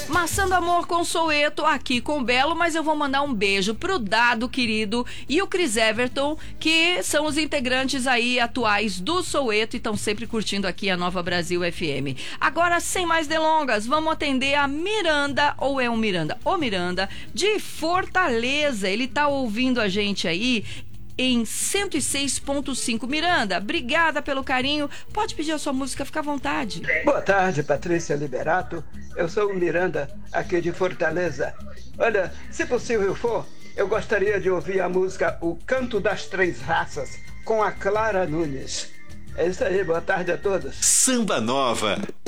Maçã do Amor com Soweto, aqui com o Belo, mas eu vou mandar um beijo pro Dado, querido, e o Chris Everton, que são os integrantes aí atuais do Soweto e estão sempre curtindo aqui a Nova Brasil FM. Agora, sem mais delongas, vamos atender a Miranda, ou é o Miranda? O Miranda, de Fortaleza. Ele tá ouvindo a gente aí em 106.5. Miranda, obrigada pelo carinho. Pode pedir a sua música, fica à vontade. Boa tarde, Patrícia Liberato. Eu sou o Miranda, aqui de Fortaleza. Olha, se possível for, eu gostaria de ouvir a música O Canto das Três Raças, com a Clara Nunes. É isso aí, boa tarde a todos. Samba Nova.